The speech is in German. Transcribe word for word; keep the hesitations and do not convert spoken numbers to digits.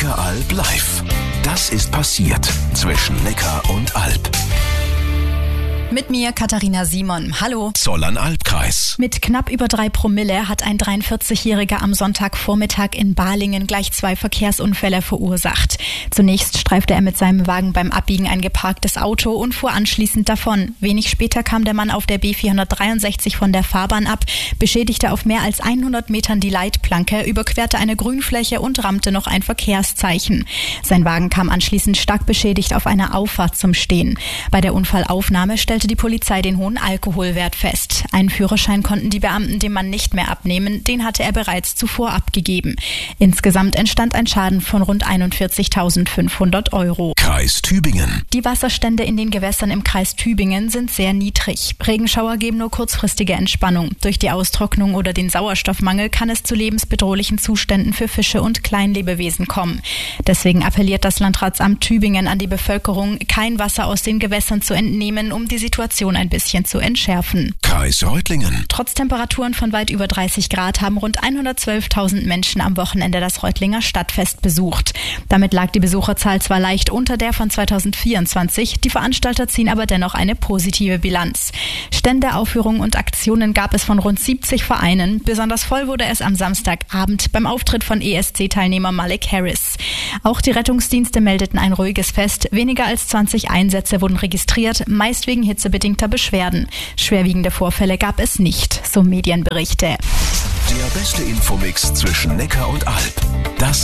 Neckaralb live. Das ist passiert zwischen Neckar und Alb. Mit mir Katharina Simon. Hallo. Zollern-Alb-Kreis. Mit knapp über drei Promille hat ein dreiundvierzigjähriger am Sonntagvormittag in Balingen gleich zwei Verkehrsunfälle verursacht. Zunächst streifte er mit seinem Wagen beim Abbiegen ein geparktes Auto und fuhr anschließend davon. Wenig später kam der Mann auf der B vierhundertdreiundsechzig von der Fahrbahn ab, beschädigte auf mehr als hundert Metern die Leitplanke, überquerte eine Grünfläche und rammte noch ein Verkehrszeichen. Sein Wagen kam anschließend stark beschädigt auf einer Auffahrt zum Stehen. Bei der Unfallaufnahme stellte die Polizei den hohen Alkoholwert fest. Einen Führerschein konnten die Beamten dem Mann nicht mehr abnehmen, den hatte er bereits zuvor abgegeben. Insgesamt entstand ein Schaden von rund einundvierzigtausendfünfhundert Euro. Kreis Tübingen. Die Wasserstände in den Gewässern im Kreis Tübingen sind sehr niedrig. Regenschauer geben nur kurzfristige Entspannung. Durch die Austrocknung oder den Sauerstoffmangel kann es zu lebensbedrohlichen Zuständen für Fische und Kleinlebewesen kommen. Deswegen appelliert das Landratsamt Tübingen an die Bevölkerung, kein Wasser aus den Gewässern zu entnehmen, um die Situation ein bisschen zu entschärfen. Kreis Reutlingen. Trotz Temperaturen von weit über dreißig Grad haben rund hundertzwölftausend Menschen am Wochenende das Reutlinger Stadtfest besucht. Damit lag die Besucherzahl zwar leicht unter der von zweitausendvierundzwanzig, die Veranstalter ziehen aber dennoch eine positive Bilanz. Stände, Aufführungen und Aktionen gab es von rund siebzig Vereinen. Besonders voll wurde es am Samstagabend beim Auftritt von E S C-Teilnehmer Malik Harris. Auch die Rettungsdienste meldeten ein ruhiges Fest. Weniger als zwanzig Einsätze wurden registriert, meist wegen hitzebedingter Beschwerden. Schwerwiegende Vorfälle gab es nicht, so Medienberichte. Der beste Infomix zwischen Neckar und Alb. Das